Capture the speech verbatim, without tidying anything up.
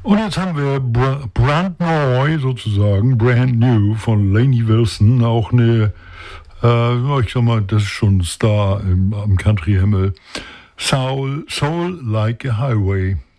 Und jetzt haben wir br- brandneu sozusagen, brand new von Lainey Wilson, auch eine, äh, ich sag mal, das ist schon ein Star im, am Country-Himmel. Soul, Soul Like a Highway.